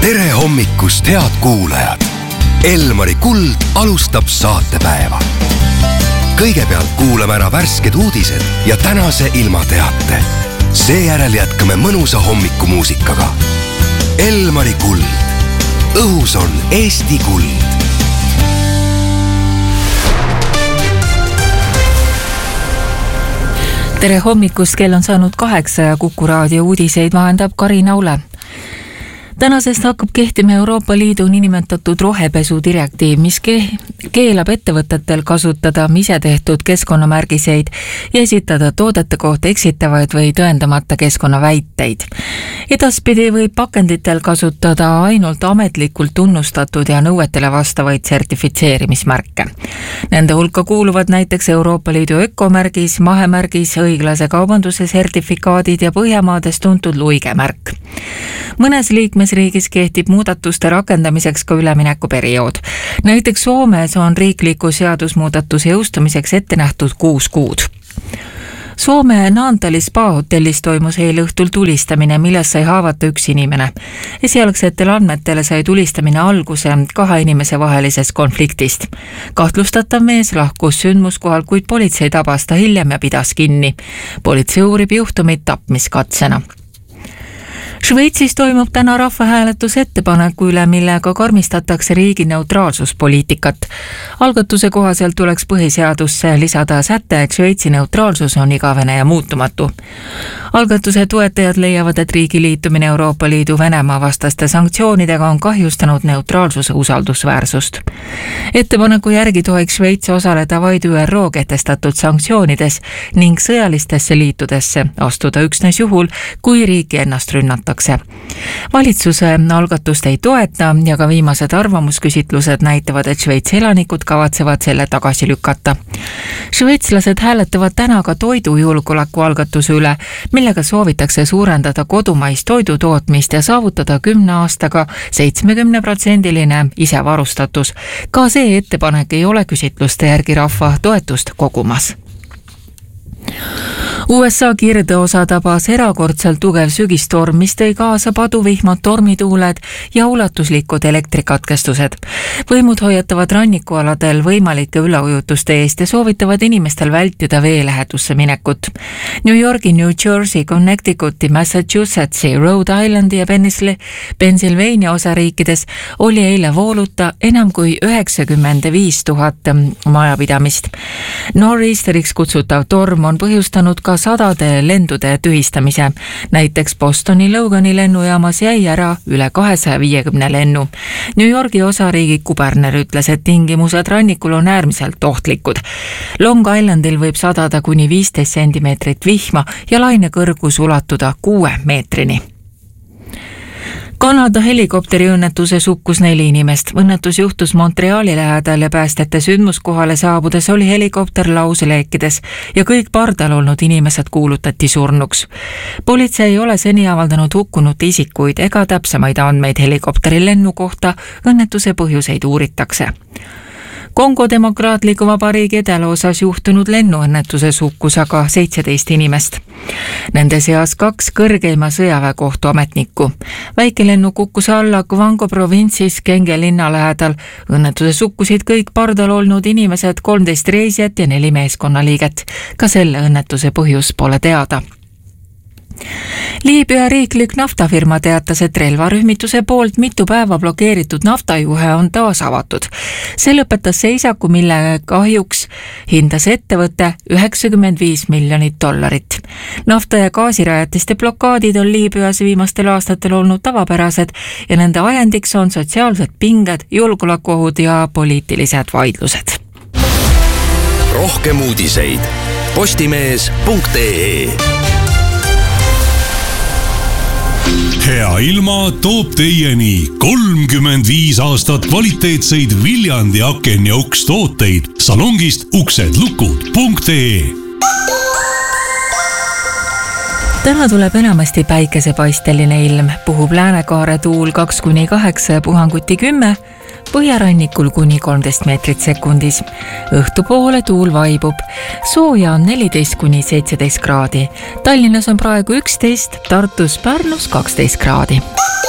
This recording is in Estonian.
tere hommikust, head kuulajad! Elmari Kuld alustab saatepäeva. Kõigepealt kuulame ära värsked uudised ja tänase ilmateate. Seejärel jätkame mõnusa hommikumuusikaga. Elmari Kuld. Õhus on Eesti kuld. Tere hommikust, kell on saanud 8 ja Kuku raadio uudiseid vahendab Karin Aule. Tänasest hakkab kehtima Euroopa Liidu nimetatud rohepesu direktiiv, mis keelab ettevõtetel kasutada isetehtud keskkonnamärgiseid ja esitada toodete kohta eksitavaid või tõendamata keskkonnaväiteid. Edaspidi võib pakenditel kasutada ainult ametlikult tunnustatud ja nõuetele vastavaid sertifitseerimismärke. Nende hulka kuuluvad näiteks Euroopa Liidu ökomärgis, mahemärgis, õiglase kaubanduse sertifikaadid ja Põhjamaades tuntud luigemärk. Mõnes liikmesriigis kehtib muudatuste rakendamiseks ka üleminekuperiood. Näiteks Soomes on riikliku seadusmuudatuse jõustumiseks ette nähtud 6 kuud. Soome Naantali spa-hotellis toimus eilõhtul tulistamine, milles sai haavata üks inimene. Esialgsetel andmetele sai tulistamine alguse 2 inimese vahelises konfliktist. Kahtlustatav mees lahkus sündmuskohal, kuid politsei tabas ta hiljem ja pidas kinni. Politsei uurib juhtumit tapmiskatsena. Šveitsis toimub täna rahvahääletus ettepaneku üle, millega karmistatakse riigi neutraalsuspoliitikat. Algatuse kohaselt tuleks põhiseadusse lisada säte, et Šveitsi neutraalsus on igavene ja muutumatu. Algatuse toetajad leiavad, et riigi liitumine Euroopa Liidu Venemaa vastaste sanktsioonidega on kahjustanud neutraalsuse usaldusväärsust. Ettepaneku järgi tohiks Šveits osaleda vaid ÜRO kehtestatud sanktsioonides ning sõjalistesse liitudesse astuda üksnes juhul, kui riiki ennast rünnatakse. Valitsuse algatust ei toeta ja ka viimased arvamusküsitlused näitavad, et Šveitsi elanikud kavatsevad selle tagasi lükata. Šveitslased hääletavad täna ka toidujulgeoleku algatuse üle, millega soovitakse suurendada kodumaist toidutootmist ja saavutada 10 aastaga 70% isevarustatus. Ka see ettepanek ei ole küsitluste järgi rahva toetust kogumas. USA kirdeosa tabas erakordselt tugev sügistorm, mis tõi kaasa paduvihmad, tormituuled ja ulatuslikud elektrikatkestused. Võimud hoiatavad rannikualadel võimalike üleujutuste eest ja soovitavad inimestel vältida veelähetusse minekut. New Yorgi, New Jersey, Connecticuti, Massachusettsi, Rhode Islandi ja Pennsylvania osariikides oli eile vooluta enam kui 95 000 majapidamist. Nor'easteriks kutsutav torm on põhjustanud ka sadade lendude tühistamise. Näiteks Bostoni Logani lennujaamas jäi ära üle 250 lennu. New Yorgi osariigi kuberner ütles, et tingimused rannikul on äärmiselt ohtlikud. Long Islandil võib sadada kuni 15 sentimeetrit vihma ja laine kõrgus ulatuda 6 meetrini. Kanada helikopteri õnnetuses hukkus 4 inimest. Õnnetus juhtus Montreali lähedal ja päästjate sündmuskohale saabudes oli helikopter lauseleekides ja kõik pardal olnud inimesed kuulutati surnuks. Politsei ei ole seni avaldanud hukkunud isikuid ega täpsemaid andmeid helikopteri lennu kohta, õnnetuse põhjuseid uuritakse. Kongo Demokraatliku Vabariigi edelaosas juhtunud lennuõnnetuses hukkus aga 17 inimest. Nende seas 2 kõrgeima sõjaväekohtu ametnikku. Väikelennu kukkus alla Kvango provintsis Kenge linna lähedal. Õnnetuses hukkusid kõik pardal olnud inimesed, 13 reisijat ja 4 meeskonnaliiget. Ka selle õnnetuse põhjus pole teada. Liibüa riiklik naftafirma teatas, et relvarühmituse poolt mitu päeva blokeeritud naftajuhe on taas avatud. See lõpetas seisaku, mille kahjuks hindas ettevõte $95 miljonit. Nafta- ja gaasirajatiste blokaadid on Liibüas viimastel aastatel olnud tavapärased ja nende ajendiks on sotsiaalsed pinged, julgeolekuohud ja poliitilised vaidlused. Rohkem uudiseid postimees.ee. Hea ilma toob teieni 35 aastat kvaliteetseid Viljandi aken- ja ukstooteid salongist uksedlukud.ee. Täna tuleb enamasti päikesepaisteline ilm, puhub läänekaare tuul 2-8 ja puhanguti 10, põhjarannikul kuni 13 meetrit sekundis. Õhtupoole tuul vaibub. Sooja on 14-17 kraadi. Tallinnas on praegu 11, Tartus, Pärnus 12 kraadi.